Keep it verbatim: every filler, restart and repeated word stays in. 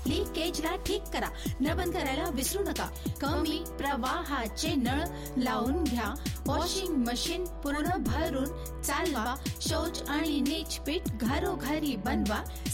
लिकेजला ठीक करा. नळ बंद करायला विसरू नका. कमी प्रवाहाचे नळ लावून घ्या. वॉशिंग मशीन पूर्ण भरून चालवा. शौच आणि नीच पीठ घरोघरी बनवा.